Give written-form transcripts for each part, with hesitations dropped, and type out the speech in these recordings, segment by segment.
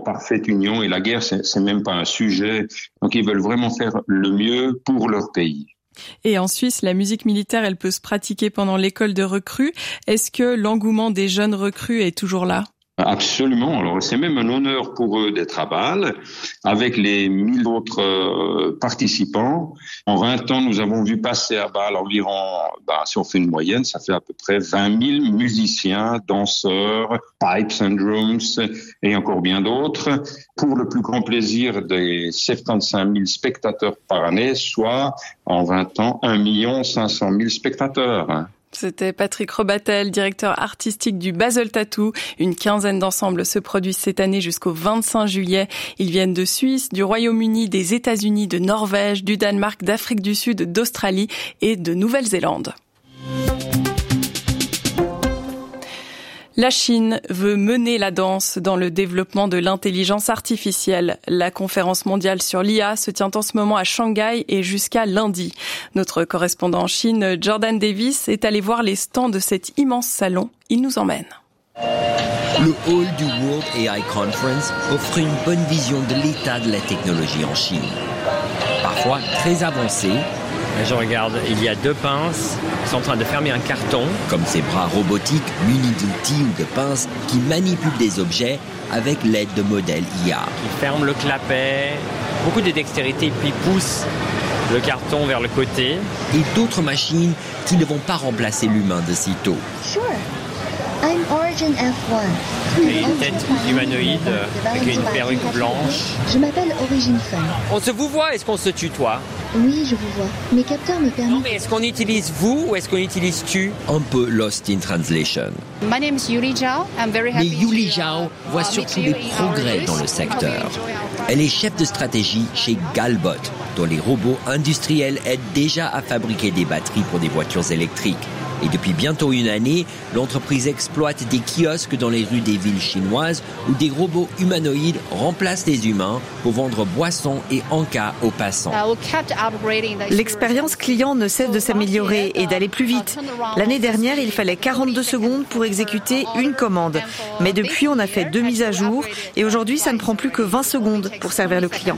parfaite union et la guerre, c'est même pas un sujet. Donc ils veulent vraiment faire le mieux pour leur pays. Et en Suisse, la musique militaire, elle peut se pratiquer pendant l'école de recrues. Est-ce que l'engouement des jeunes recrues est toujours là ? Absolument. Alors, c'est même un honneur pour eux d'être à Bâle avec les 1000 autres participants. En 20 ans, nous avons vu passer à Bâle environ, si on fait une moyenne, ça fait à peu près 20 000 musiciens, danseurs, pipes and drums et encore bien d'autres pour le plus grand plaisir des 75 000 spectateurs par année, soit en 20 ans, 1 500 000 spectateurs. C'était Patrick Robatel, directeur artistique du Basel Tattoo. Une quinzaine d'ensembles se produisent cette année jusqu'au 25 juillet. Ils viennent de Suisse, du Royaume-Uni, des États-Unis, de Norvège, du Danemark, d'Afrique du Sud, d'Australie et de Nouvelle-Zélande. La Chine veut mener la danse dans le développement de l'intelligence artificielle. La conférence mondiale sur l'IA se tient en ce moment à Shanghai et jusqu'à lundi. Notre correspondant en Chine, Jordan Davis, est allé voir les stands de cet immense salon. Il nous emmène. Le hall du World AI Conference offre une bonne vision de l'état de la technologie en Chine. Parfois très avancée. Je regarde, il y a 2 pinces qui sont en train de fermer un carton. Comme ces bras robotiques munis d'outils ou de pinces qui manipulent des objets avec l'aide de modèles IA. Ils ferment le clapet, beaucoup de dextérité, puis poussent le carton vers le côté. Et d'autres machines qui ne vont pas remplacer l'humain de sitôt. Sure. I'm Origin F1. Et une tête humanoïde avec une perruque blanche. Je m'appelle Origin Fun. On se vous voit, est-ce qu'on se tutoie ? Oui, je vous vois. Mes capteurs me permettent... Non, mais est-ce qu'on utilise vous ou est-ce qu'on utilise tu ? Un peu lost in translation. My name is Yuli Zhao. I'm very happy. Mais Yuli Zhao voit surtout des progrès dans le secteur. Elle est chef de stratégie chez Galbot, dont les robots industriels aident déjà à fabriquer des batteries pour des voitures électriques. Et depuis bientôt une année, l'entreprise exploite des kiosques dans les rues des villes chinoises où des robots humanoïdes remplacent les humains pour vendre boissons et encas aux passants. L'expérience client ne cesse de s'améliorer et d'aller plus vite. L'année dernière, il fallait 42 secondes pour exécuter une commande. Mais depuis, on a fait 2 mises à jour et aujourd'hui, ça ne prend plus que 20 secondes pour servir le client.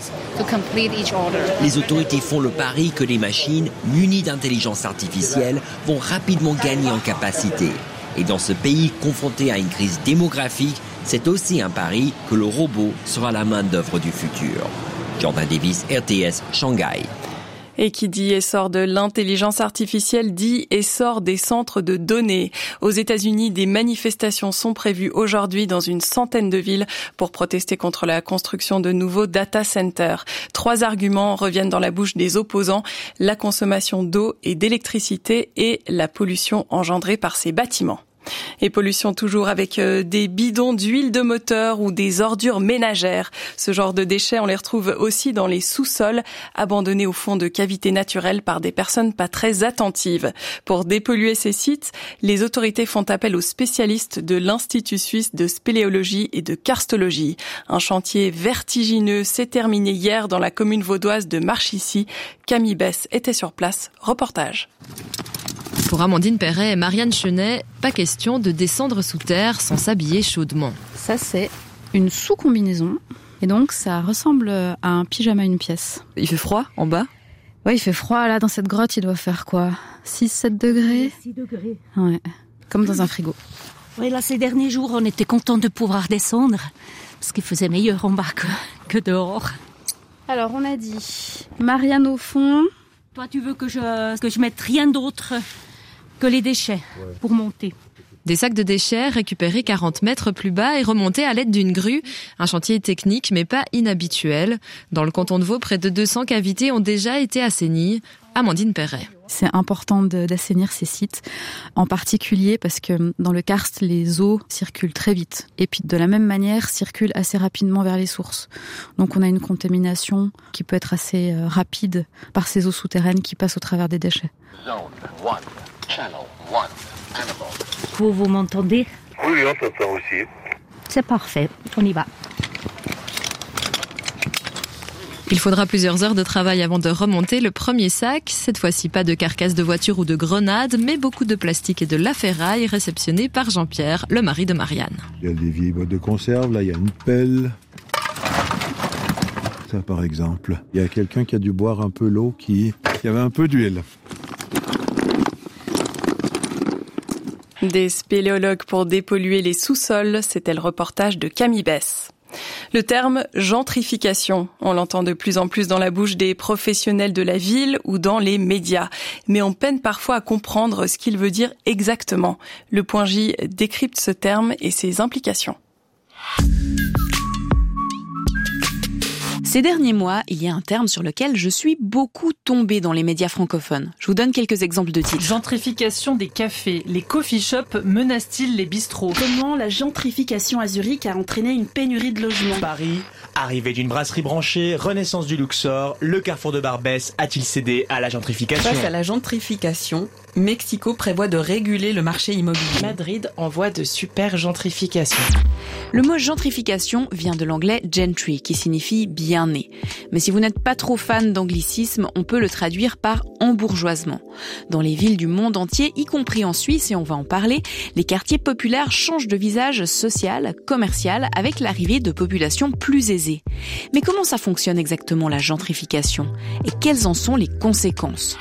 Les autorités font le pari que les machines, munies d'intelligence artificielle, vont rapidement gagner en capacité. Et dans ce pays confronté à une crise démographique, c'est aussi un pari que le robot sera la main-d'œuvre du futur. Jordan Davis, RTS, Shanghai. Et qui dit essor de l'intelligence artificielle dit essor des centres de données. Aux États-Unis, des manifestations sont prévues aujourd'hui dans une centaine de villes pour protester contre la construction de nouveaux data centers. 3 arguments reviennent dans la bouche des opposants: la consommation d'eau et d'électricité et la pollution engendrée par ces bâtiments. Et pollution toujours avec des bidons d'huile de moteur ou des ordures ménagères. Ce genre de déchets, on les retrouve aussi dans les sous-sols, abandonnés au fond de cavités naturelles par des personnes pas très attentives. Pour dépolluer ces sites, les autorités font appel aux spécialistes de l'Institut suisse de spéléologie et de karstologie. Un chantier vertigineux s'est terminé hier dans la commune vaudoise de Marchissy. Camille Bess était sur place. Reportage. Pour Amandine Perret et Marianne Chenet, pas question de descendre sous terre sans s'habiller chaudement. Ça, c'est une sous-combinaison. Et donc, ça ressemble à un pyjama une pièce. Il fait froid en bas ? Ouais, il fait froid. Là, dans cette grotte, il doit faire quoi ? 6-7 degrés ? 6 degrés. Ouais, comme dans un frigo. Oui, là, ces derniers jours, on était contents de pouvoir descendre. Parce qu'il faisait meilleur en bas que dehors. Alors, on a dit Marianne au fond. Toi, tu veux que je mette rien d'autre que les déchets pour monter. Des sacs de déchets récupérés 40 mètres plus bas et remontés à l'aide d'une grue. Un chantier technique mais pas inhabituel. Dans le canton de Vaud, près de 200 cavités ont déjà été assainies. Amandine Perret. C'est important d'assainir ces sites, en particulier parce que dans le karst, les eaux circulent très vite. Et puis de la même manière, circulent assez rapidement vers les sources. Donc on a une contamination qui peut être assez rapide par ces eaux souterraines qui passent au travers des déchets. Vous m'entendez ? Oui, on t'entend aussi. C'est parfait, on y va. Il faudra plusieurs heures de travail avant de remonter le premier sac. Cette fois-ci, pas de carcasse de voiture ou de grenades, mais beaucoup de plastique et de la ferraille réceptionnés par Jean-Pierre, le mari de Marianne. Il y a des vieilles boîtes de conserve, là il y a une pelle. ça par exemple. Il y a quelqu'un qui a dû boire un peu l'eau qui avait un peu d'huile. Des spéléologues pour dépolluer les sous-sols, c'était le reportage de Camille Bess. Le terme gentrification, on l'entend de plus en plus dans la bouche des professionnels de la ville ou dans les médias, mais on peine parfois à comprendre ce qu'il veut dire exactement. Le Point J décrypte ce terme et ses implications. Ces derniers mois, il y a un terme sur lequel je suis beaucoup tombée dans les médias francophones. Je vous donne quelques exemples de titres. Gentrification des cafés. Les coffee shops menacent-ils les bistrots? Comment la gentrification à Zurich a entraîné une pénurie de logements? Paris, arrivée d'une brasserie branchée, renaissance du Luxor, le carrefour de Barbès a-t-il cédé à la gentrification? Face à la gentrification, Mexico prévoit de réguler le marché immobilier. Madrid envoie de super gentrification. Le mot gentrification vient de l'anglais gentry, qui signifie bien né. Mais si vous n'êtes pas trop fan d'anglicisme, on peut le traduire par embourgeoisement. Dans les villes du monde entier, y compris en Suisse, et on va en parler, les quartiers populaires changent de visage social, commercial, avec l'arrivée de populations plus aisées. Mais comment ça fonctionne exactement la gentrification? Et quelles en sont les conséquences?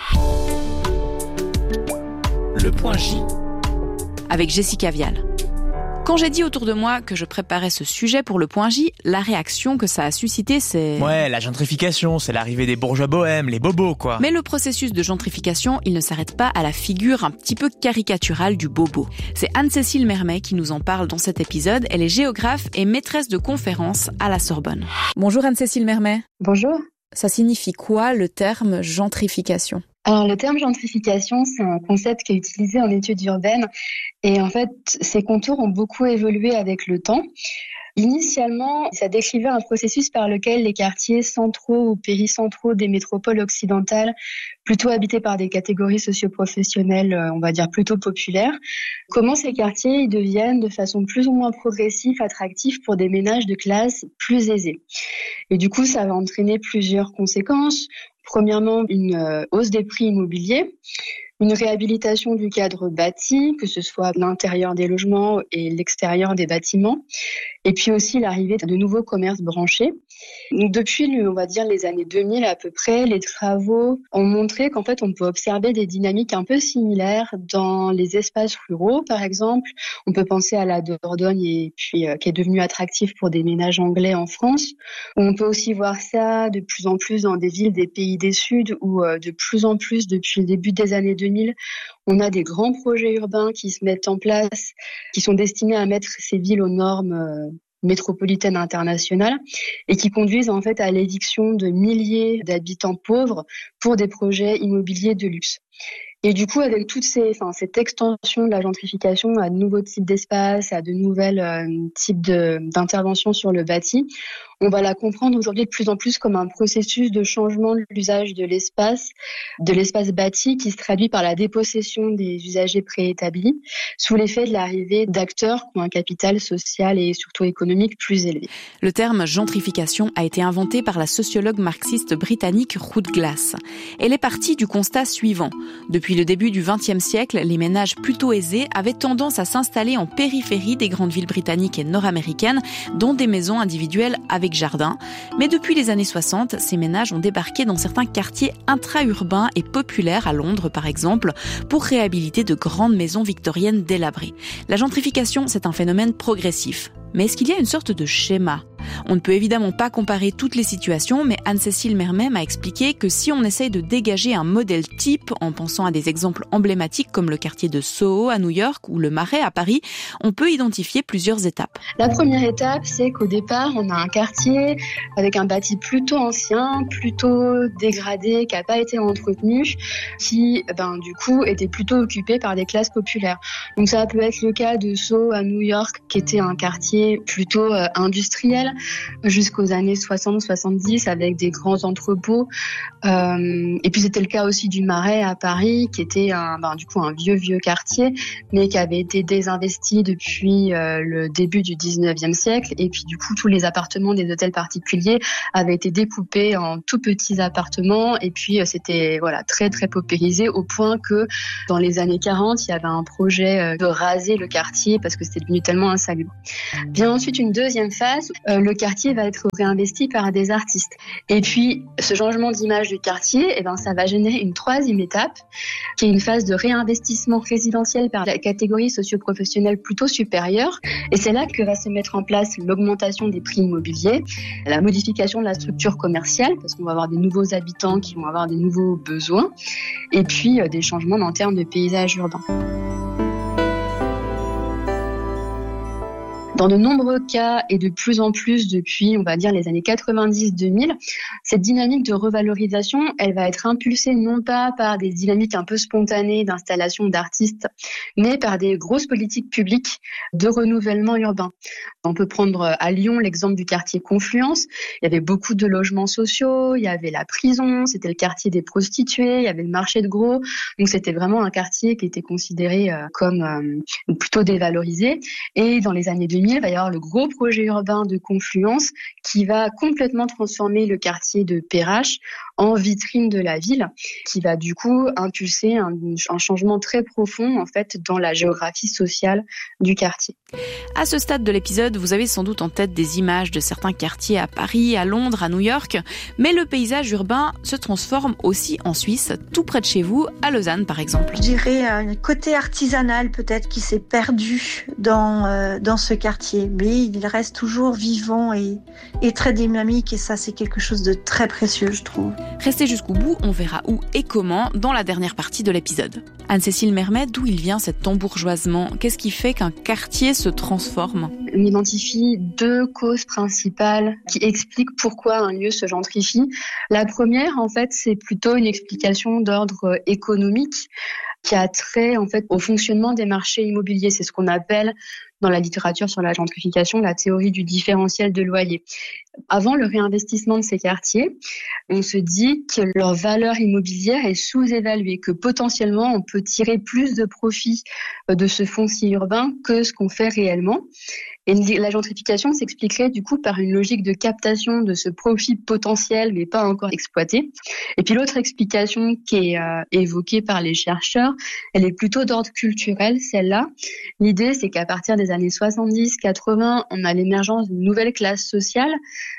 Le Point J. Avec Jessica Vial. Quand j'ai dit autour de moi que je préparais ce sujet pour le Point J, la réaction que ça a suscité, c'est... Ouais, la gentrification, c'est l'arrivée des bourgeois bohèmes, les bobos, quoi. Mais le processus de gentrification, il ne s'arrête pas à la figure un petit peu caricaturale du bobo. C'est Anne-Cécile Mermet qui nous en parle dans cet épisode. Elle est géographe et maîtresse de conférences à la Sorbonne. Bonjour Anne-Cécile Mermet. Bonjour. Ça signifie quoi le terme gentrification ? Alors, le terme gentrification, c'est un concept qui est utilisé en études urbaines et en fait, ses contours ont beaucoup évolué avec le temps. Initialement, ça décrivait un processus par lequel les quartiers centraux ou péricentraux des métropoles occidentales, plutôt habités par des catégories socio-professionnelles, on va dire plutôt populaires, comment ces quartiers ils deviennent de façon plus ou moins progressive, attractifs pour des ménages de classe plus aisés. Et du coup, ça va entraîner plusieurs conséquences. Premièrement, une hausse des prix immobiliers, une réhabilitation du cadre bâti, que ce soit l'intérieur des logements et l'extérieur des bâtiments, et puis aussi l'arrivée de nouveaux commerces branchés. Donc depuis, on va dire, les années 2000 à peu près, les travaux ont montré qu'en fait, on peut observer des dynamiques un peu similaires dans les espaces ruraux, par exemple. On peut penser à la Dordogne et puis qui est devenue attractive pour des ménages anglais en France. On peut aussi voir ça de plus en plus dans des villes des pays du Sud où de plus en plus, depuis le début des années 2000, on a des grands projets urbains qui se mettent en place, qui sont destinés à mettre ces villes aux normes métropolitaines internationales et qui conduisent en fait à l'éviction de milliers d'habitants pauvres pour des projets immobiliers de luxe. Et du coup, avec toute cette extension de la gentrification à de nouveaux types d'espaces, à de nouvelles types d'interventions sur le bâti, on va la comprendre aujourd'hui de plus en plus comme un processus de changement de l'usage de l'espace bâti qui se traduit par la dépossession des usagers préétablis sous l'effet de l'arrivée d'acteurs qui ont un capital social et surtout économique plus élevé. Le terme gentrification a été inventé par la sociologue marxiste britannique Ruth Glass. Elle est partie du constat suivant. Depuis le début du XXe siècle, les ménages plutôt aisés avaient tendance à s'installer en périphérie des grandes villes britanniques et nord-américaines, dont des maisons individuelles avec jardin. Mais depuis les années 60, ces ménages ont débarqué dans certains quartiers intra-urbains et populaires, à Londres par exemple, pour réhabiliter de grandes maisons victoriennes délabrées. La gentrification, c'est un phénomène progressif. Mais est-ce qu'il y a une sorte de schéma ? On ne peut évidemment pas comparer toutes les situations, mais Anne-Cécile Mermet m'a expliqué que si on essaye de dégager un modèle type en pensant à des exemples emblématiques comme le quartier de Soho à New York ou le Marais à Paris, on peut identifier plusieurs étapes. La première étape, c'est qu'au départ, on a un quartier avec un bâti plutôt ancien, plutôt dégradé, qui n'a pas été entretenu, qui, du coup, était plutôt occupé par des classes populaires. Donc ça peut être le cas de Soho à New York, qui était un quartier plutôt industriel, jusqu'aux années 60-70 avec des grands entrepôts. Et puis c'était le cas aussi du Marais à Paris qui était un vieux quartier mais qui avait été désinvesti depuis le début du 19e siècle et puis du coup tous les appartements des hôtels particuliers avaient été découpés en tout petits appartements et puis c'était très très paupérisé au point que dans les années 40 il y avait un projet de raser le quartier parce que c'était devenu tellement insalubre. Bien ensuite une deuxième phase, le quartier va être réinvesti par des artistes. Et puis, ce changement d'image du quartier, ça va générer une troisième étape, qui est une phase de réinvestissement résidentiel par la catégorie socio-professionnelle plutôt supérieure. Et c'est là que va se mettre en place l'augmentation des prix immobiliers, la modification de la structure commerciale, parce qu'on va avoir des nouveaux habitants qui vont avoir des nouveaux besoins, et puis des changements en termes de paysage urbain. Dans de nombreux cas, et de plus en plus depuis, on va dire, les années 90-2000, cette dynamique de revalorisation, elle va être impulsée non pas par des dynamiques un peu spontanées d'installation d'artistes, mais par des grosses politiques publiques de renouvellement urbain. On peut prendre à Lyon l'exemple du quartier Confluence. Il y avait beaucoup de logements sociaux, il y avait la prison, c'était le quartier des prostituées, il y avait le marché de gros. Donc c'était vraiment un quartier qui était considéré comme plutôt dévalorisé. Et dans les années 2000, il va y avoir le gros projet urbain de Confluence qui va complètement transformer le quartier de Perrache en vitrine de la ville, qui va du coup impulser un changement très profond en fait dans la géographie sociale du quartier. À ce stade de l'épisode, vous avez sans doute en tête des images de certains quartiers à Paris, à Londres, à New York, mais le paysage urbain se transforme aussi en Suisse, tout près de chez vous, à Lausanne par exemple. Je dirais un côté artisanal peut-être qui s'est perdu dans ce quartier, mais il reste toujours vivant et très dynamique, et ça c'est quelque chose de très précieux je trouve. Restez jusqu'au bout, on verra où et comment dans la dernière partie de l'épisode. Anne-Cécile Mermet, d'où il vient cet embourgeoisement ? Qu'est-ce qui fait qu'un quartier se transforme ? On identifie 2 causes principales qui expliquent pourquoi un lieu se gentrifie. La première, en fait, c'est plutôt une explication d'ordre économique qui a trait, en fait, au fonctionnement des marchés immobiliers. C'est ce qu'on appelle, dans la littérature sur la gentrification, la théorie du différentiel de loyer. Avant le réinvestissement de ces quartiers, on se dit que leur valeur immobilière est sous-évaluée, que potentiellement on peut tirer plus de profit de ce foncier urbain que ce qu'on fait réellement. Et la gentrification s'expliquerait du coup par une logique de captation de ce profit potentiel mais pas encore exploité. Et puis l'autre explication qui est évoquée par les chercheurs, elle est plutôt d'ordre culturel, celle-là. L'idée, c'est qu'à partir des années 70-80, on a l'émergence d'une nouvelle classe sociale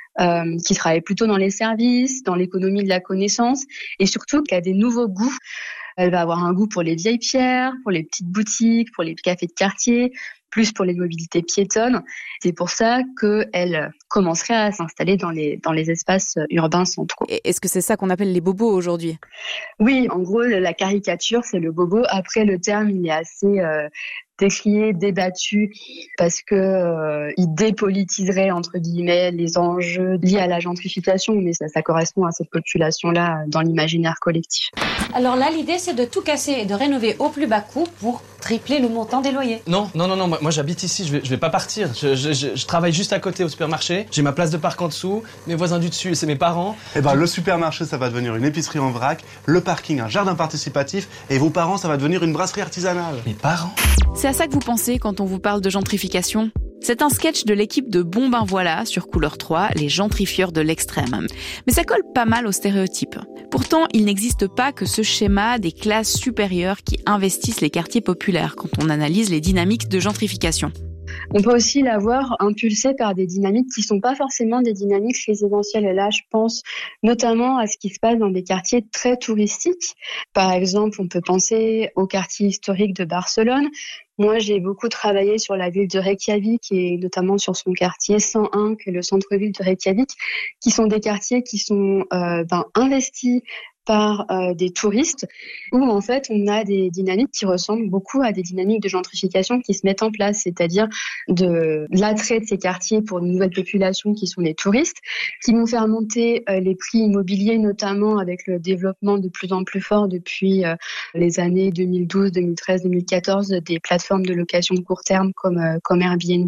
qui travaille plutôt dans les services, dans l'économie de la connaissance, et surtout qui a des nouveaux goûts. Elle va avoir un goût pour les vieilles pierres, pour les petites boutiques, pour les cafés de quartier, plus pour les mobilités piétonnes. C'est pour ça qu'elle commencerait à s'installer dans les espaces urbains centraux. Est-ce que c'est ça qu'on appelle les bobos aujourd'hui ? Oui, en gros, la caricature, c'est le bobo. Après, le terme, il est assez décrié, débattu, parce que il dépolitiserait, entre guillemets, les enjeux liés à la gentrification, mais ça correspond à cette population-là dans l'imaginaire collectif. Alors là, l'idée, c'est de tout casser et de rénover au plus bas coût pour tripler le montant des loyers. Non, moi j'habite ici, je vais pas partir. Je travaille juste à côté au supermarché, j'ai ma place de parc en dessous, mes voisins du dessus, c'est mes parents. Eh ben, le supermarché, ça va devenir une épicerie en vrac, le parking, un jardin participatif, et vos parents, ça va devenir une brasserie artisanale. Mes parents ? C'est à ça que vous pensez quand on vous parle de gentrification ? C'est un sketch de l'équipe de Bon Ben Voilà sur Couleur 3, les gentrifieurs de l'extrême. Mais ça colle pas mal aux stéréotypes. Pourtant, il n'existe pas que ce schéma des classes supérieures qui investissent les quartiers populaires quand on analyse les dynamiques de gentrification. On peut aussi l'avoir impulsé par des dynamiques qui sont pas forcément des dynamiques résidentielles. Et là, je pense notamment à ce qui se passe dans des quartiers très touristiques. Par exemple, on peut penser au quartier historique de Barcelone. Moi, j'ai beaucoup travaillé sur la ville de Reykjavik et notamment sur son quartier 101, qui est le centre-ville de Reykjavik, qui sont des quartiers qui sont investis par des touristes, où en fait on a des dynamiques qui ressemblent beaucoup à des dynamiques de gentrification qui se mettent en place, c'est-à-dire de l'attrait de ces quartiers pour une nouvelle population qui sont les touristes, qui vont faire monter les prix immobiliers, notamment avec le développement de plus en plus fort depuis les années 2012, 2013, 2014 des plateformes de location de court terme comme Airbnb,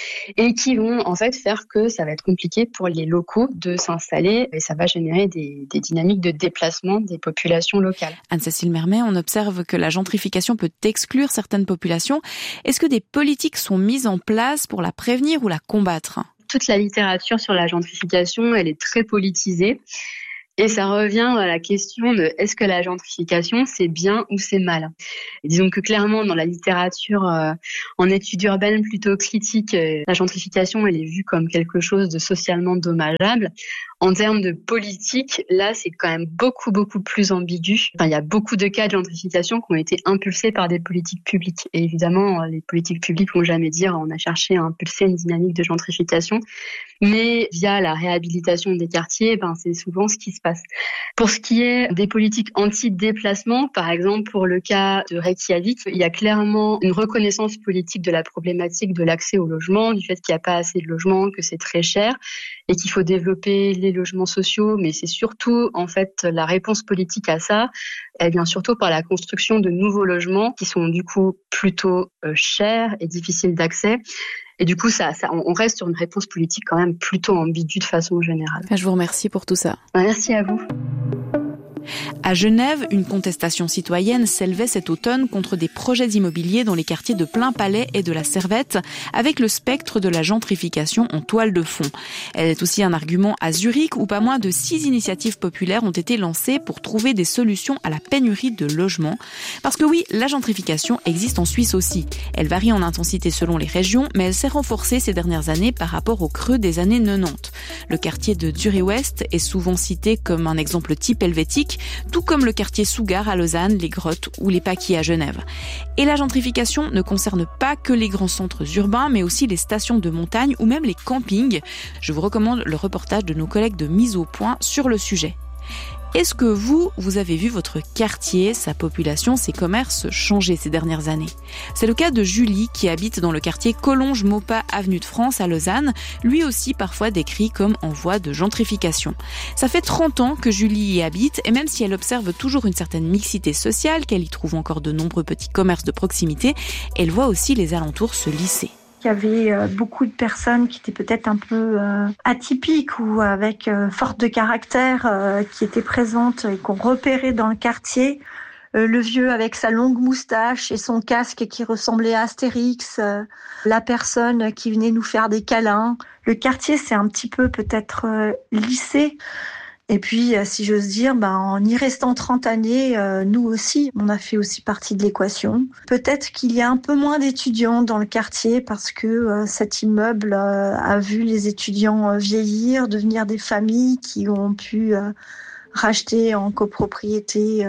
et qui vont en fait faire que ça va être compliqué pour les locaux de s'installer et ça va générer des dynamiques de déplacement des populations locales. Anne-Cécile Mermet, on observe que la gentrification peut exclure certaines populations. Est-ce que des politiques sont mises en place pour la prévenir ou la combattre ? Toute la littérature sur la gentrification, elle est très politisée. Et ça revient à la question de est-ce que la gentrification, c'est bien ou c'est mal ? Et disons que clairement, dans la littérature en études urbaines plutôt critiques, la gentrification, elle est vue comme quelque chose de socialement dommageable. En termes de politique, là, c'est quand même beaucoup plus ambigu. Enfin, il y a beaucoup de cas de gentrification qui ont été impulsés par des politiques publiques. Et évidemment, les politiques publiques vont jamais dire on a cherché à impulser une dynamique de gentrification. Mais via la réhabilitation des quartiers, c'est souvent ce qui se passe. Pour ce qui est des politiques anti-déplacement, par exemple, pour le cas de Reykjavik, il y a clairement une reconnaissance politique de la problématique de l'accès au logement, du fait qu'il n'y a pas assez de logements, que c'est très cher et qu'il faut développer les logements sociaux. Mais c'est surtout, en fait, la réponse politique à ça, elle vient surtout par la construction de nouveaux logements qui sont du coup plutôt chers et difficiles d'accès. Et du coup, on reste sur une réponse politique quand même plutôt ambiguë de façon générale. Je vous remercie pour tout ça. Merci à vous. À Genève, une contestation citoyenne s'élevait cet automne contre des projets immobiliers dans les quartiers de Plainpalais et de la Servette, avec le spectre de la gentrification en toile de fond. Elle est aussi un argument à Zurich, où pas moins de 6 initiatives populaires ont été lancées pour trouver des solutions à la pénurie de logements. Parce que oui, la gentrification existe en Suisse aussi. Elle varie en intensité selon les régions, mais elle s'est renforcée ces dernières années par rapport au creux des années 90. Le quartier de Zurich-Ouest est souvent cité comme un exemple type helvétique, tout comme le quartier Sougar à Lausanne, les Grottes ou les Paquis à Genève. Et la gentrification ne concerne pas que les grands centres urbains, mais aussi les stations de montagne ou même les campings. Je vous recommande le reportage de nos collègues de Mise au Point sur le sujet. Est-ce que vous avez vu votre quartier, sa population, ses commerces changer ces dernières années ? C'est le cas de Julie qui habite dans le quartier Collonges-Maupas, avenue de France à Lausanne, lui aussi parfois décrit comme en voie de gentrification. Ça fait 30 ans que Julie y habite et même si elle observe toujours une certaine mixité sociale, qu'elle y trouve encore de nombreux petits commerces de proximité, elle voit aussi les alentours se lisser. Il y avait beaucoup de personnes qui étaient peut-être un peu atypiques ou avec forte de caractère qui étaient présentes et qu'on repérait dans le quartier. Le vieux avec sa longue moustache et son casque qui ressemblait à Astérix, la personne qui venait nous faire des câlins. Le quartier s'est un petit peu peut-être lissé. Et puis, si j'ose dire, en y restant 30 années, nous aussi, on a fait aussi partie de l'équation. Peut-être qu'il y a un peu moins d'étudiants dans le quartier parce que cet immeuble a vu les étudiants vieillir, devenir des familles qui ont pu racheter en copropriété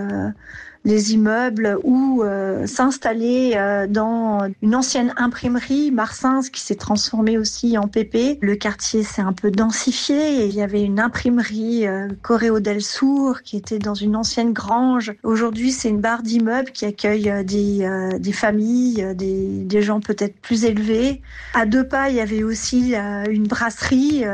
les immeubles ou s'installer dans une ancienne imprimerie, Marsens, qui s'est transformée aussi en PP. Le quartier s'est un peu densifié et il y avait une imprimerie Correo del Sur qui était dans une ancienne grange. Aujourd'hui, c'est une barre d'immeubles qui accueille des familles, des gens peut-être plus élevés. À 2 pas, il y avait aussi une brasserie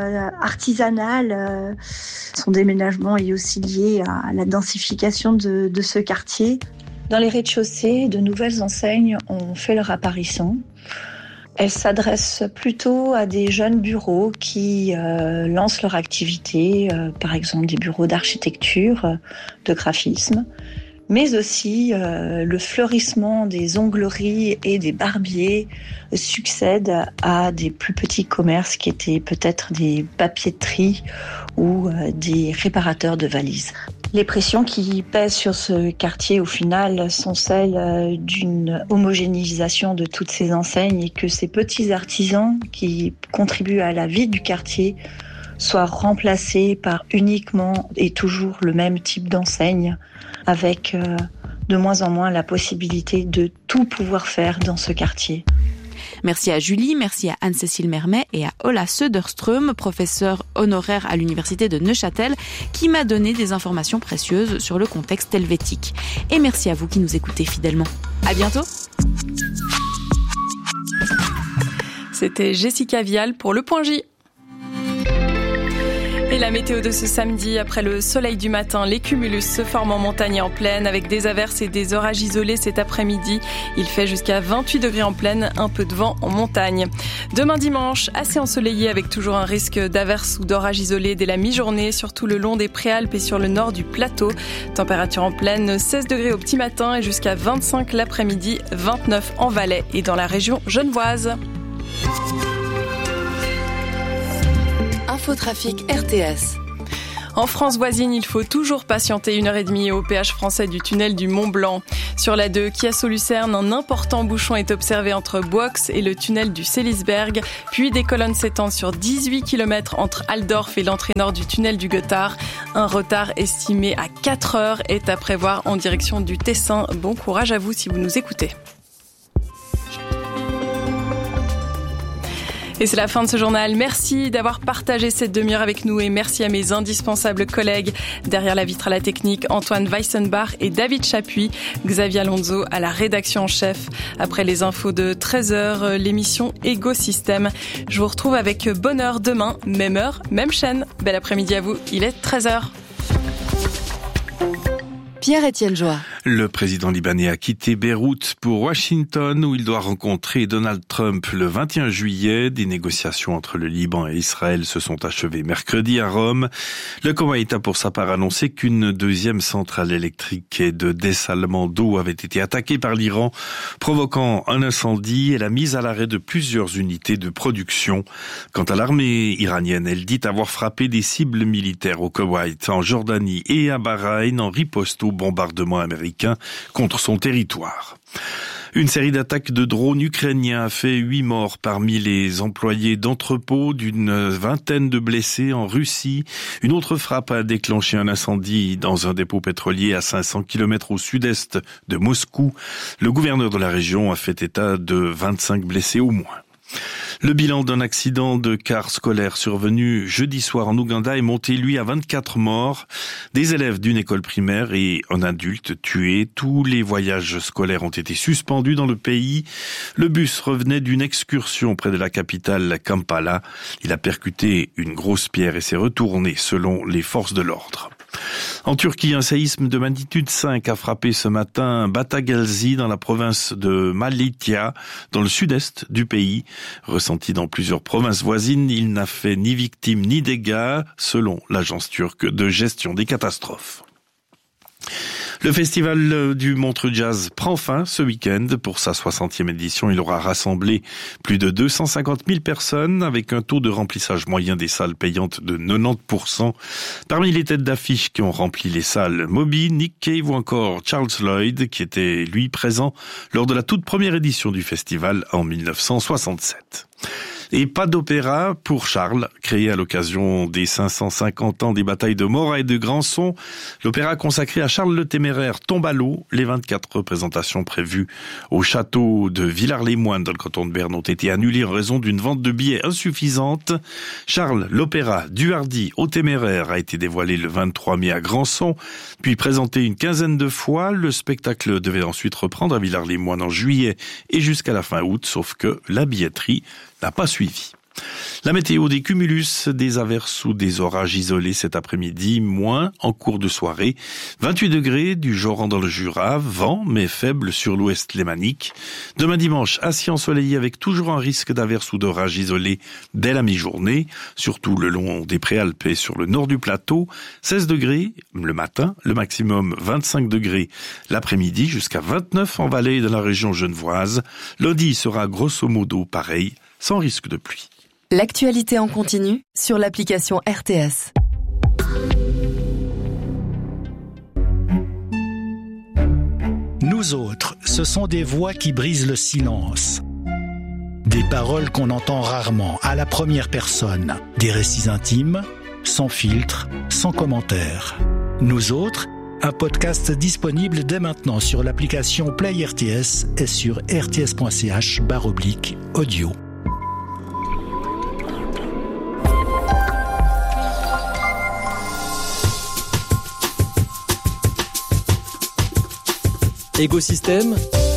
artisanale. Son déménagement est aussi lié à la densification de ce quartier. Dans les rez-de-chaussée, de nouvelles enseignes ont fait leur apparition. Elles s'adressent plutôt à des jeunes bureaux qui lancent leur activité, par exemple des bureaux d'architecture, de graphisme, mais aussi le fleurissement des ongleries et des barbiers succède à des plus petits commerces qui étaient peut-être des papeteries ou des réparateurs de valises. Les pressions qui pèsent sur ce quartier, au final, sont celles d'une homogénéisation de toutes ces enseignes et que ces petits artisans qui contribuent à la vie du quartier soient remplacés par uniquement et toujours le même type d'enseigne, avec de moins en moins la possibilité de tout pouvoir faire dans ce quartier. Merci à Julie, merci à Anne-Cécile Mermet et à Ola Söderström, professeur honoraire à l'université de Neuchâtel, qui m'a donné des informations précieuses sur le contexte helvétique. Et merci à vous qui nous écoutez fidèlement. À bientôt. C'était Jessica Vial pour Le Point J. Et la météo de ce samedi, après le soleil du matin, les cumulus se forment en montagne et en plaine avec des averses et des orages isolés cet après-midi. Il fait jusqu'à 28 degrés en plaine, un peu de vent en montagne. Demain dimanche, assez ensoleillé avec toujours un risque d'averses ou d'orages isolés dès la mi-journée, surtout le long des Préalpes et sur le nord du plateau. Température en plaine, 16 degrés au petit matin et jusqu'à 25 l'après-midi, 29 en Valais et dans la région genevoise. Infotrafic RTS. En France voisine, il faut toujours patienter 1h30 au péage français du tunnel du Mont-Blanc. Sur la 2, Chiasso-Lucerne, un important bouchon est observé entre Boix et le tunnel du Selisberg. Puis des colonnes s'étendent sur 18 km entre Altdorf et l'entrée nord du tunnel du Gothard. Un retard estimé à 4 heures est à prévoir en direction du Tessin. Bon courage à vous si vous nous écoutez. Et c'est la fin de ce journal. Merci d'avoir partagé cette demi-heure avec nous et merci à mes indispensables collègues derrière la vitre à la technique, Antoine Weissenbach et David Chapuis, Xavier Alonso à la rédaction en chef. Après les infos de 13h, l'émission Écosystème. Je vous retrouve avec bonheur demain, même heure, même chaîne. Bel après-midi à vous, il est 13h. Pierre-Étienne Joie. Le président libanais a quitté Beyrouth pour Washington où il doit rencontrer Donald Trump le 21 juillet. Des négociations entre le Liban et Israël se sont achevées mercredi à Rome. Le Koweït a pour sa part annoncé qu'une deuxième centrale électrique et de dessalement d'eau avait été attaquée par l'Iran, provoquant un incendie et la mise à l'arrêt de plusieurs unités de production. Quant à l'armée iranienne, elle dit avoir frappé des cibles militaires au Koweït, en Jordanie et à Bahreïn en riposte au bombardement américain contre son territoire. Une série d'attaques de drones ukrainiens a fait 8 morts parmi les employés d'entrepôts, d'une vingtaine de blessés en Russie. Une autre frappe a déclenché un incendie dans un dépôt pétrolier à 500 km au sud-est de Moscou. Le gouverneur de la région a fait état de 25 blessés au moins. Le bilan d'un accident de car scolaire survenu jeudi soir en Ouganda est monté, lui, à 24 morts. Des élèves d'une école primaire et un adulte tués. Tous les voyages scolaires ont été suspendus dans le pays. Le bus revenait d'une excursion près de la capitale Kampala. Il a percuté une grosse pierre et s'est retourné, selon les forces de l'ordre. En Turquie, un séisme de magnitude 5 a frappé ce matin Batagalzi dans la province de Malatya, dans le sud-est du pays. Ressenti dans plusieurs provinces voisines, il n'a fait ni victimes ni dégâts, selon l'agence turque de gestion des catastrophes. Le festival du Montreux Jazz prend fin ce week-end. Pour sa 60e édition, il aura rassemblé plus de 250 000 personnes avec un taux de remplissage moyen des salles payantes de 90%. Parmi les têtes d'affiche qui ont rempli les salles, Moby, Nick Cave ou encore Charles Lloyd, qui était lui présent lors de la toute première édition du festival en 1967. Et pas d'opéra pour Charles, créé à l'occasion des 550 ans des batailles de Morat et de Granson. L'opéra consacré à Charles le Téméraire tombe à l'eau. Les 24 représentations prévues au château de Villars-les-Moines dans le canton de Berne ont été annulées en raison d'une vente de billets insuffisante. Charles, l'opéra du Hardy au Téméraire a été dévoilé le 23 mai à Granson, puis présenté une quinzaine de fois. Le spectacle devait ensuite reprendre à Villars-les-Moines en juillet et jusqu'à la fin août, sauf que la billetterie n'a pas suivi. La météo, des cumulus, des averses ou des orages isolés cet après-midi, moins en cours de soirée. 28 degrés du Joran dans le Jura, vent mais faible sur l'ouest lémanique. Demain dimanche, assis ensoleillé avec toujours un risque d'averses ou d'orages isolés dès la mi-journée, surtout le long des Préalpes et sur le nord du plateau. 16 degrés le matin, le maximum 25 degrés l'après-midi, jusqu'à 29 en Valais et dans la région genevoise. Lundi sera grosso modo pareil, sans risque de pluie. L'actualité en continu sur l'application RTS. Nous autres, ce sont des voix qui brisent le silence. Des paroles qu'on entend rarement, à la première personne. Des récits intimes, sans filtre, sans commentaire. Nous autres, un podcast disponible dès maintenant sur l'application Play RTS et sur rts.ch/audio. Écosystème.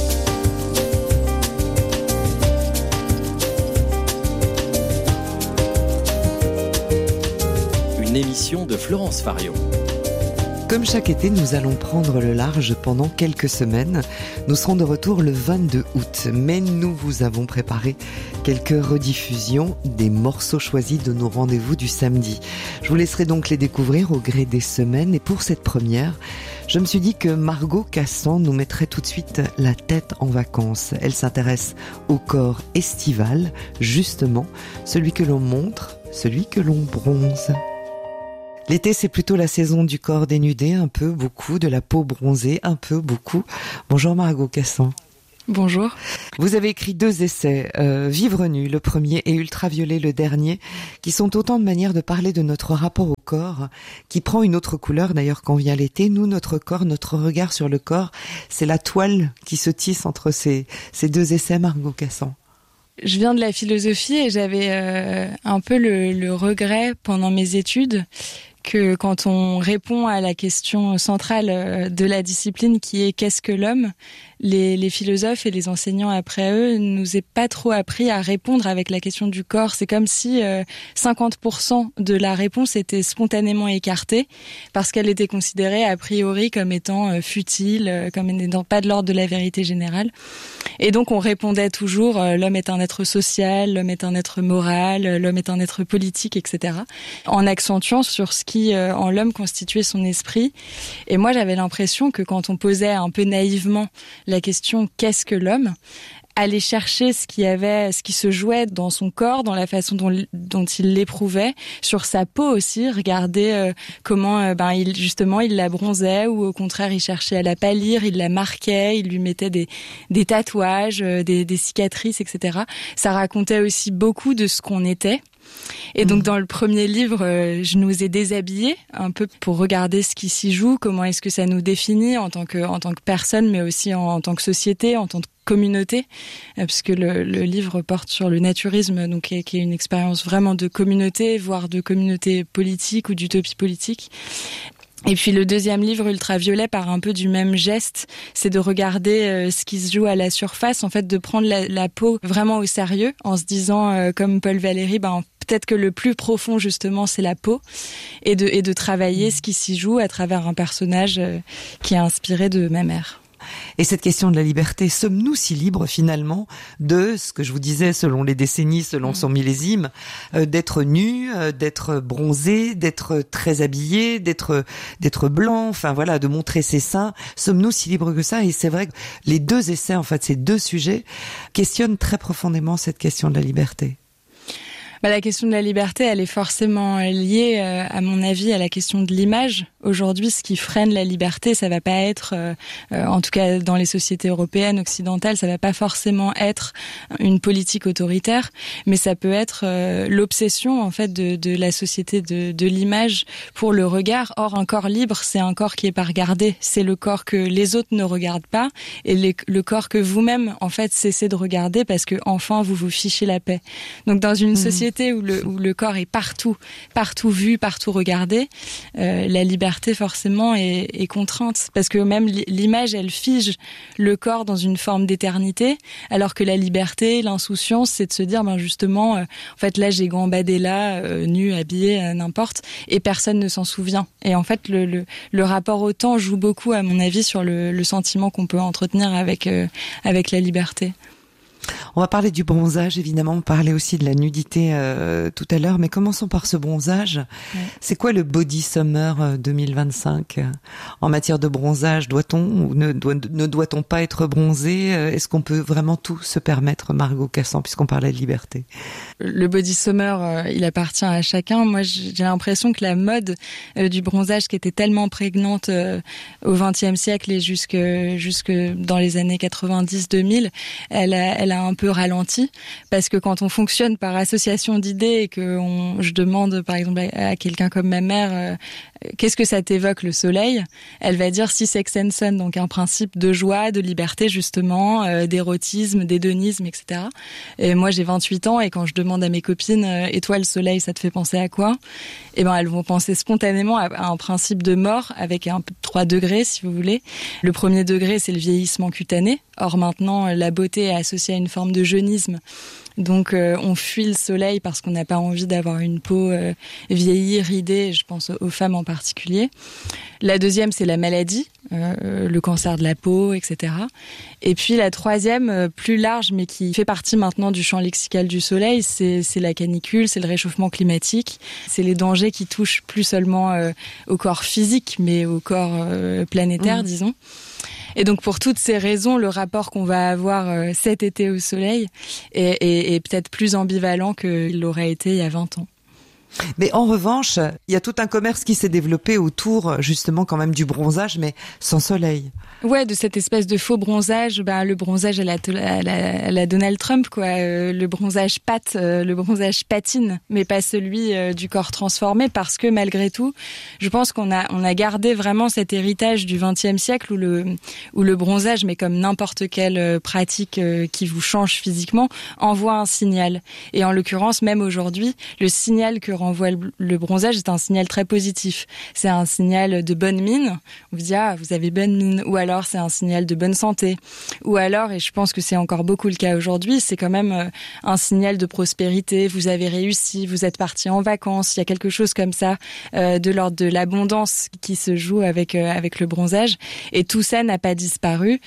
Une émission de Florence Fario. Comme chaque été, nous allons prendre le large pendant quelques semaines. Nous serons de retour le 22 août, mais nous vous avons préparé quelques rediffusions des morceaux choisis de nos rendez-vous du samedi. Je vous laisserai donc les découvrir au gré des semaines, et pour cette première, je me suis dit que Margot Cassan nous mettrait tout de suite la tête en vacances. Elle s'intéresse au corps estival, justement, celui que l'on montre, celui que l'on bronze. L'été, c'est plutôt la saison du corps dénudé, un peu, beaucoup, de la peau bronzée, un peu, beaucoup. Bonjour Margot Cassan. Bonjour. Vous avez écrit 2 essais, Vivre nu, le premier, et Ultraviolet, le dernier, qui sont autant de manières de parler de notre rapport au corps, qui prend une autre couleur d'ailleurs quand vient l'été. Nous, notre corps, notre regard sur le corps, c'est la toile qui se tisse entre ces 2 essais, Margot Cassan. Je viens de la philosophie et j'avais un peu le regret pendant mes études que quand on répond à la question centrale de la discipline qui est qu'est-ce que l'homme, les philosophes et les enseignants après eux nous aient pas trop appris à répondre avec la question du corps. C'est comme si 50% de la réponse était spontanément écartée parce qu'elle était considérée a priori comme étant futile, comme n'étant pas de l'ordre de la vérité générale. Et donc on répondait toujours l'homme est un être social, l'homme est un être moral, l'homme est un être politique, etc. en accentuant sur ce qui en l'homme constituait son esprit. Et moi j'avais l'impression que quand on posait un peu naïvement la question qu'est-ce que l'homme, aller chercher ce qui se jouait dans son corps, dans la façon dont il l'éprouvait, sur sa peau aussi, regarder comment il la bronzait ou au contraire il cherchait à la pâlir, il la marquait, il lui mettait des tatouages, des cicatrices, etc. Ça racontait aussi beaucoup de ce qu'on était. Et donc dans le premier livre, je nous ai déshabillés un peu pour regarder ce qui s'y joue, comment est-ce que ça nous définit en tant que personne, mais aussi en tant que société, en tant que communauté, puisque le livre porte sur le naturisme, donc qui est une expérience vraiment de communauté, voire de communauté politique ou d'utopie politique. Et puis le deuxième livre, Ultraviolet, part un peu du même geste, c'est de regarder ce qui se joue à la surface, en fait de prendre la peau vraiment au sérieux, en se disant, comme Paul Valéry, peut-être que le plus profond justement c'est la peau, et de travailler ce qui s'y joue à travers un personnage qui est inspiré de ma mère. Et cette question de la liberté, sommes-nous si libres finalement de ce que je vous disais selon les décennies, selon son millésime, d'être nu, d'être bronzé, d'être très habillé, d'être blanc, enfin voilà, de montrer ses seins. Sommes-nous si libres que ça? Et c'est vrai que les 2 essais, en fait, ces 2 sujets questionnent très profondément cette question de la liberté. La question de la liberté, elle est forcément liée, à mon avis, à la question de l'image. Aujourd'hui, ce qui freine la liberté, ça va pas être, en tout cas dans les sociétés européennes, occidentales, ça va pas forcément être une politique autoritaire, mais ça peut être l'obsession en fait de la société de l'image pour le regard. Or, un corps libre, c'est un corps qui est pas regardé. C'est le corps que les autres ne regardent pas et le corps que vous-même en fait cessez de regarder parce que enfin vous vous fichez la paix. Donc, dans une société où le corps est partout vu, partout regardé, la liberté forcément est contrainte parce que même l'image elle fige le corps dans une forme d'éternité, alors que la liberté, l'insouciance, c'est de se dire justement en fait là j'ai gambadé là, nu, habillé, n'importe, et personne ne s'en souvient. Et en fait le rapport au temps joue beaucoup à mon avis sur le sentiment qu'on peut entretenir avec la liberté. On va parler du bronzage, évidemment, on parlait aussi de la nudité tout à l'heure, mais commençons par ce bronzage. Ouais. C'est quoi le Body Summer 2025 en matière de bronzage? Doit-on ou ne doit-on pas être bronzé? Est-ce qu'on peut vraiment tout se permettre, Margot Cassan, puisqu'on parlait de liberté? Le Body Summer, il appartient à chacun. Moi, j'ai l'impression que la mode du bronzage qui était tellement prégnante au XXe siècle et jusque dans les années 90-2000, elle a un peu ralenti, parce que quand on fonctionne par association d'idées et que je demande par exemple à quelqu'un comme ma mère qu'est-ce que ça t'évoque le soleil, elle va dire Sex and Sun, donc un principe de joie, de liberté justement, d'érotisme, d'hédonisme, etc. Et moi j'ai 28 ans et quand je demande à mes copines et toi le soleil ça te fait penser à quoi, et elles vont penser spontanément à un principe de mort avec un peu de 3 degrés si vous voulez. Le premier degré c'est le vieillissement cutané. Or maintenant la beauté est associée à une forme de jeunisme. Donc on fuit le soleil parce qu'on n'a pas envie d'avoir une peau vieillie, ridée, je pense aux femmes en particulier. La deuxième, c'est la maladie, le cancer de la peau, etc. Et puis la troisième, plus large, mais qui fait partie maintenant du champ lexical du soleil, c'est la canicule, c'est le réchauffement climatique, c'est les dangers qui touchent plus seulement au corps physique, mais au corps planétaire, disons. Et donc pour toutes ces raisons, le rapport qu'on va avoir cet été au soleil est peut-être plus ambivalent qu'il l'aurait été il y a 20 ans. Mais en revanche, il y a tout un commerce qui s'est développé autour justement quand même du bronzage, mais sans soleil. Ouais, de cette espèce de faux bronzage, le bronzage à la Donald Trump, quoi. Le bronzage le bronzage patine, mais pas celui du corps transformé, parce que malgré tout, je pense qu'on a gardé vraiment cet héritage du XXe siècle où le bronzage, mais comme n'importe quelle pratique qui vous change physiquement, envoie un signal. Et en l'occurrence, même aujourd'hui, le signal que renvoie le bronzage est un signal très positif. C'est un signal de bonne mine. On vous dit, vous avez bonne mine. Ou alors, c'est un signal de bonne santé. Ou alors, et je pense que c'est encore beaucoup le cas aujourd'hui, c'est quand même un signal de prospérité. Vous avez réussi, vous êtes parti en vacances. Il y a quelque chose comme ça, de l'ordre de l'abondance qui se joue avec le bronzage. Et tout ça n'a pas disparu,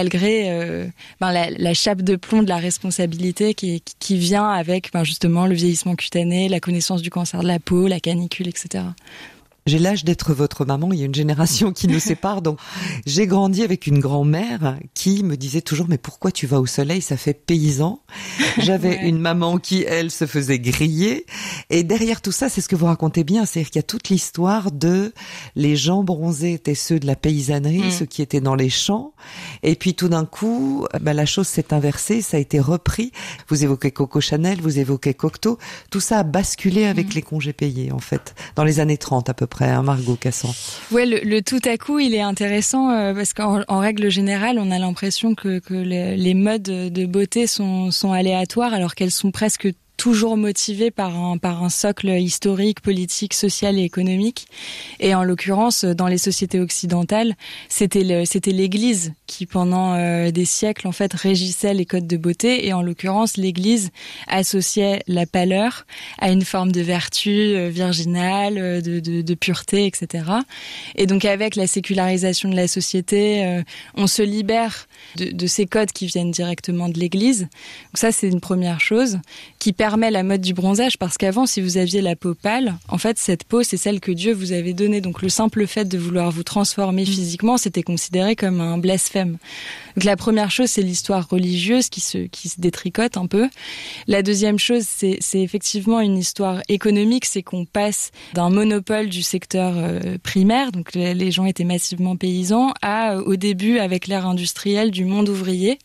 malgré la chape de plomb de la responsabilité qui vient avec justement le vieillissement cutané, la connaissance du cancer de la peau, la canicule, etc. J'ai l'âge d'être votre maman, il y a une génération qui nous sépare, donc j'ai grandi avec une grand-mère qui me disait toujours « mais pourquoi tu vas au soleil, ça fait paysan ». J'avais une maman qui, elle, se faisait griller, et derrière tout ça, c'est ce que vous racontez bien, c'est-à-dire qu'il y a toute l'histoire de les gens bronzés étaient ceux de la paysannerie, ceux qui étaient dans les champs, et puis tout d'un coup, la chose s'est inversée, ça a été repris. Vous évoquez Coco Chanel, vous évoquez Cocteau, tout ça a basculé avec les congés payés, en fait, dans les années 30 à peu près. Margot Cassan. Ouais, le tout à coup, il est intéressant parce qu'en règle générale, on a l'impression que les modes de beauté sont aléatoires alors qu'elles sont presque toujours motivées par un socle historique, politique, social et économique. Et en l'occurrence, dans les sociétés occidentales, c'était l'Église qui, pendant des siècles, en fait, régissait les codes de beauté. Et en l'occurrence, l'Église associait la pâleur à une forme de vertu virginale, de pureté, etc. Et donc, avec la sécularisation de la société, on se libère de ces codes qui viennent directement de l'Église. Donc ça, c'est une première chose qui permet la mode du bronzage, parce qu'avant, si vous aviez la peau pâle, en fait, cette peau, c'est celle que Dieu vous avait donnée. Donc le simple fait de vouloir vous transformer physiquement, c'était considéré comme un blasphème. Donc la première chose, c'est l'histoire religieuse qui se détricote un peu. La deuxième chose, c'est effectivement une histoire économique, c'est qu'on passe d'un monopole du secteur primaire, donc les gens étaient massivement paysans, au début, avec l'ère industrielle, du monde ouvrier,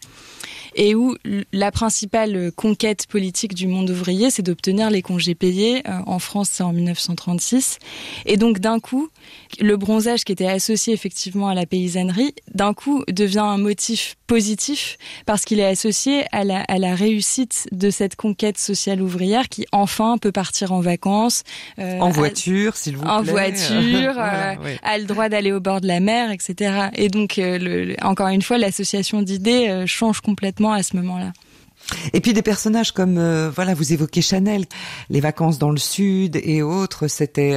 et où la principale conquête politique du monde ouvrier, c'est d'obtenir les congés payés. En France, c'est en 1936. Et donc, d'un coup, le bronzage qui était associé effectivement à la paysannerie, d'un coup, devient un motif positif parce qu'il est associé à la réussite de cette conquête sociale ouvrière qui, enfin, peut partir en vacances. En voiture, s'il vous plaît. En voiture, voilà, a le droit d'aller au bord de la mer, etc. Et donc, encore une fois, l'association d'idées change complètement à ce moment-là. Et puis des personnages comme, vous évoquez Chanel, les vacances dans le sud et autres, c'était...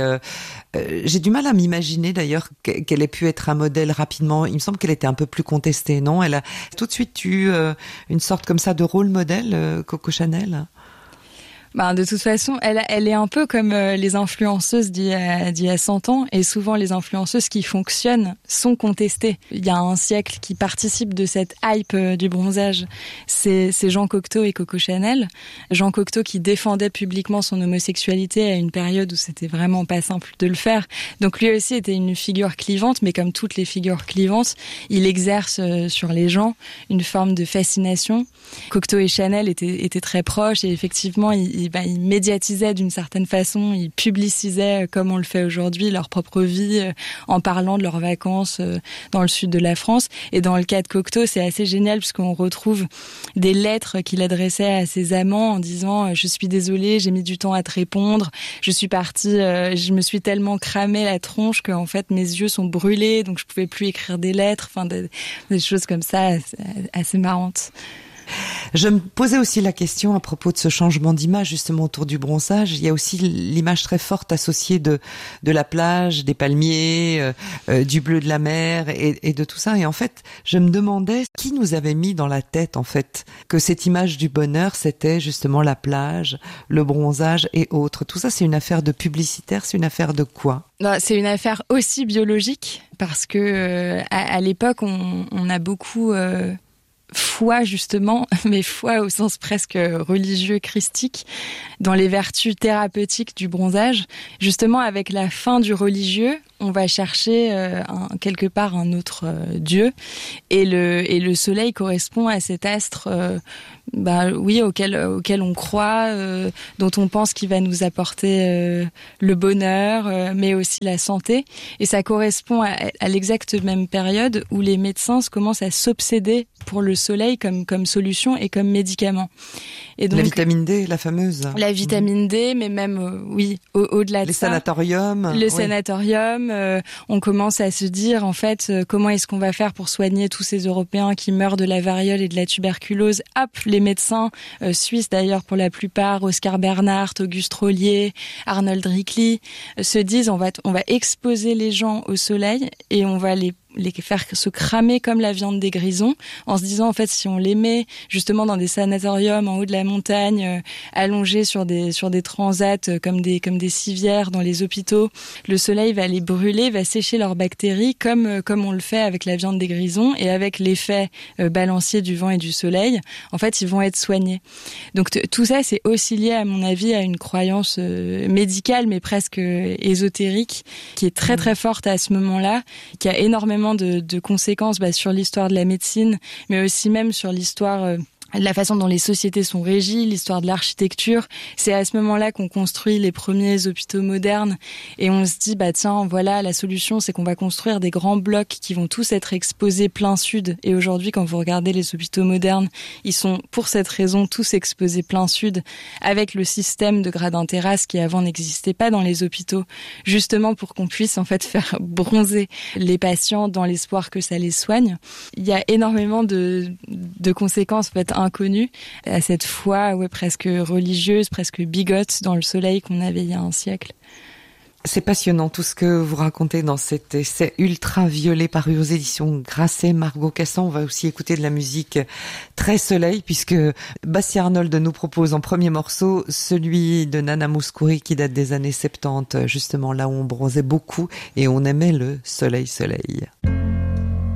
j'ai du mal à m'imaginer d'ailleurs qu'elle ait pu être un modèle rapidement. Il me semble qu'elle était un peu plus contestée, non ? Elle a tout de suite eu une sorte comme ça de rôle modèle, Coco Chanel. De toute façon, elle est un peu comme les influenceuses d'il y a 100 ans, et souvent les influenceuses qui fonctionnent sont contestées. Il y a un siècle qui participe de cette hype du bronzage, c'est Jean Cocteau et Coco Chanel. Jean Cocteau qui défendait publiquement son homosexualité à une période où c'était vraiment pas simple de le faire. Donc lui aussi était une figure clivante, mais comme toutes les figures clivantes, il exerce sur les gens une forme de fascination. Cocteau et Chanel étaient très proches, et effectivement, ils médiatisaient d'une certaine façon, ils publicisaient, comme on le fait aujourd'hui, leur propre vie, en parlant de leurs vacances dans le sud de la France. Et dans le cas de Cocteau, c'est assez génial puisqu'on retrouve des lettres qu'il adressait à ses amants en disant « Je suis désolée, j'ai mis du temps à te répondre, je suis partie, je me suis tellement cramé la tronche qu'en fait mes yeux sont brûlés, donc je pouvais plus écrire des lettres », enfin des choses comme ça assez marrantes. Je me posais aussi la question à propos de ce changement d'image justement autour du bronzage. Il y a aussi l'image très forte associée de la plage, des palmiers, du bleu de la mer et de tout ça. Et en fait, je me demandais qui nous avait mis dans la tête en fait que cette image du bonheur, c'était justement la plage, le bronzage et autres. Tout ça, c'est une affaire de publicitaire, c'est une affaire de quoi ? C'est une affaire aussi biologique parce que à l'époque, on a beaucoup foi justement, mais foi au sens presque religieux, christique, dans les vertus thérapeutiques du bronzage. Justement, avec la fin du religieux, on va chercher quelque part un autre dieu, et le soleil correspond à cet astre, auquel on croit, dont on pense qu'il va nous apporter le bonheur, mais aussi la santé. Et ça correspond à l'exacte même période où les médecins commencent à s'obséder pour le soleil comme solution et comme médicament. Et donc, la vitamine D, la fameuse. La vitamine D, mais même, au-delà de ça. Le sanatorium. On commence à se dire, en fait, comment est-ce qu'on va faire pour soigner tous ces Européens qui meurent de la variole et de la tuberculose. Hop, les médecins suisses d'ailleurs pour la plupart, Oscar Bernhardt, Auguste Rollier, Arnold Rickley, se disent on va exposer les gens au soleil et on va les faire se cramer comme la viande des grisons, en se disant en fait si on les met justement dans des sanatoriums en haut de la montagne, allongés sur des transats comme des civières dans les hôpitaux, le soleil va les brûler, va sécher leurs bactéries comme on le fait avec la viande des grisons, et avec l'effet balancier du vent et du soleil, en fait ils vont être soignés. Donc tout ça c'est aussi lié à mon avis à une croyance médicale mais presque ésotérique qui est très très forte à ce moment-là, qui a énormément de conséquences sur l'histoire de la médecine, mais aussi même sur l'histoire la façon dont les sociétés sont régies, l'histoire de l'architecture. C'est à ce moment-là qu'on construit les premiers hôpitaux modernes et on se dit tiens, voilà, la solution c'est qu'on va construire des grands blocs qui vont tous être exposés plein sud. Et aujourd'hui, quand vous regardez les hôpitaux modernes, ils sont pour cette raison tous exposés plein sud, avec le système de gradins-terrasses qui avant n'existait pas dans les hôpitaux, justement pour qu'on puisse en fait faire bronzer les patients dans l'espoir que ça les soigne. Il y a énormément de conséquences en fait inconnues à cette foi presque religieuse, presque bigote dans le soleil qu'on avait il y a un siècle. C'est passionnant tout ce que vous racontez dans cet essai ultraviolet paru aux éditions Grasset. Margot Cassan, on va aussi écouter de la musique très soleil puisque Bastien Arnold nous propose en premier morceau celui de Nana Mouskouri qui date des années 70, justement là où on bronzait beaucoup et on aimait le soleil.